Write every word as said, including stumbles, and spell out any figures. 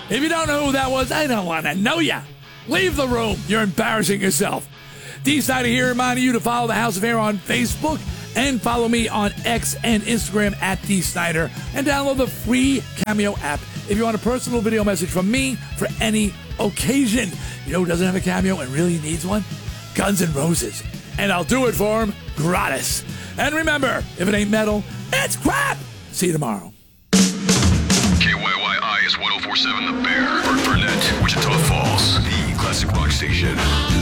If you don't know who that was, I don't want to know ya. Leave the room. You're embarrassing yourself. D. Snyder here, reminding you to follow the House of Hair on Facebook and follow me on X and Instagram at D. Snyder, and download the free Cameo app if you want a personal video message from me for any occasion. You know who doesn't have a Cameo and really needs one? Guns N' Roses. And I'll do it for him gratis. And remember, if it ain't metal, it's crap. See you tomorrow. K Y Y I is one oh four point seven The Bear, Burt Burnett, Wichita Falls, the classic rock station.